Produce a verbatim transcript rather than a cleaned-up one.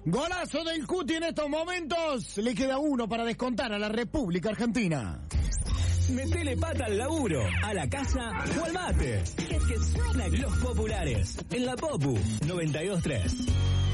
Golazo del Cuti en estos momentos. Le queda uno para descontar a la República Argentina. Metele pata al laburo, a la casa o al mate. Es que suenan los populares en la Popu noventa y dos tres.